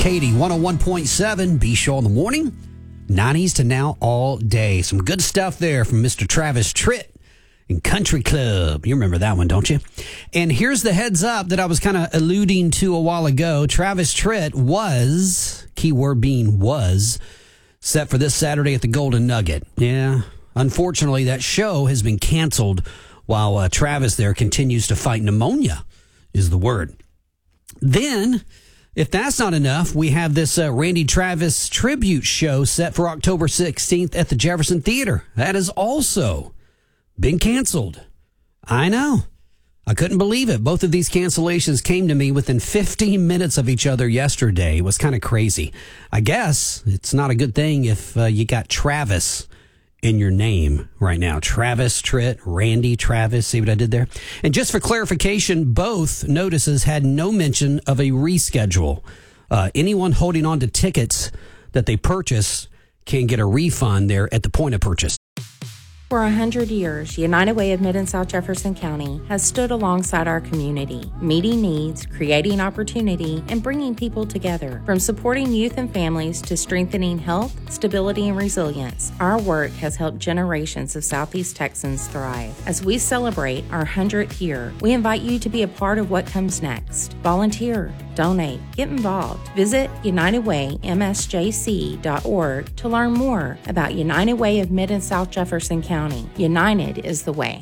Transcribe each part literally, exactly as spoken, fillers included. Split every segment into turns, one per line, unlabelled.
Katie, one oh one point seven, B-Show in the morning, nineties to now all day. Some good stuff there from Mister Travis Tritt in Country Club. You remember that one, don't you? And here's the heads up that I was kind of alluding to a while ago. Travis Tritt was, keyword being was, set for this Saturday at the Golden Nugget. Yeah, unfortunately, that show has been canceled while uh, Travis there continues to fight pneumonia, is the word. Then, if that's not enough, we have this uh, Randy Travis tribute show set for October sixteenth at the Jefferson Theater. That has also been canceled. I know. I couldn't believe it. Both of these cancellations came to me within fifteen minutes of each other yesterday. It was kind of crazy. I guess it's not a good thing if uh, you got Travis in your name right now. Travis Tritt, Randy Travis. See what I did there? And just for clarification, both notices had no mention of a reschedule. Uh, anyone holding on to tickets that they purchased can get a refund there at the point of purchase.
For a hundred years, United Way of Mid and South Jefferson County has stood alongside our community, meeting needs, creating opportunity, and bringing people together. From supporting youth and families to strengthening health, stability, and resilience, our work has helped generations of Southeast Texans thrive. As we celebrate our hundredth year, we invite you to be a part of what comes next. Volunteer, donate, get involved. Visit united way m s j c dot org to learn more about United Way of Mid and South Jefferson County. United is the way.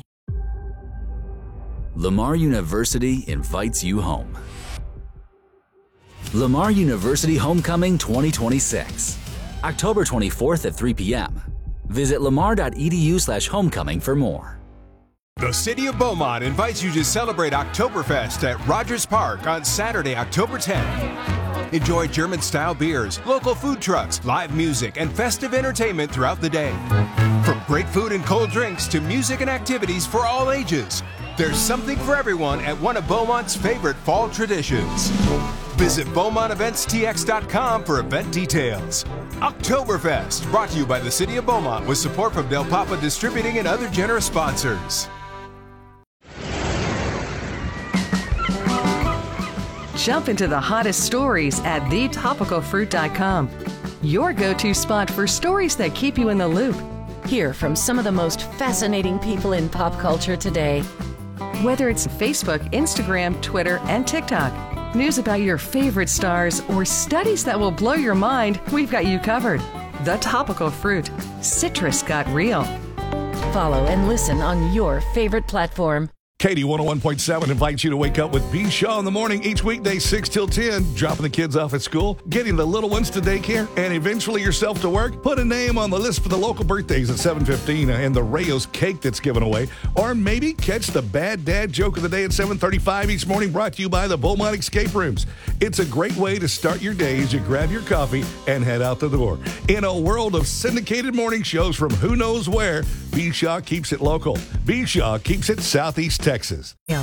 Lamar University invites you home. Lamar University Homecoming twenty twenty-six, October twenty-fourth at three p.m. Visit lamar.edu slash homecoming for more.
The City of Beaumont invites you to celebrate Oktoberfest at Rogers Park on Saturday, October tenth. Enjoy German-style beers, local food trucks, live music, and festive entertainment throughout the day. From great food and cold drinks to music and activities for all ages, there's something for everyone at one of Beaumont's favorite fall traditions. Visit Beaumont Events T X dot com for event details. Oktoberfest, brought to you by the City of Beaumont with support from Del Papa Distributing and other generous sponsors.
Jump into the hottest stories at the topical fruit dot com, your go-to spot for stories that keep you in the loop.
Hear from some of the most fascinating people in pop culture today.
Whether it's Facebook, Instagram, Twitter, and TikTok, news about your favorite stars, or studies that will blow your mind, we've got you covered. The Topical Fruit. Citrus got real.
Follow and listen on your favorite platform.
Katie one oh one point seven invites you to wake up with B-Shaw in the morning each weekday, six till ten, dropping the kids off at school, getting the little ones to daycare, and eventually yourself to work. Put a name on the list for the local birthdays at seven fifteen and the Rayos cake that's given away. Or maybe catch the bad dad joke of the day at seven thirty-five each morning, brought to you by the Beaumont Escape Rooms. It's a great way to start your day as you grab your coffee and head out the door. In a world of syndicated morning shows from who knows where, B-Shaw keeps it local. B-Shaw keeps it Southeast Texas.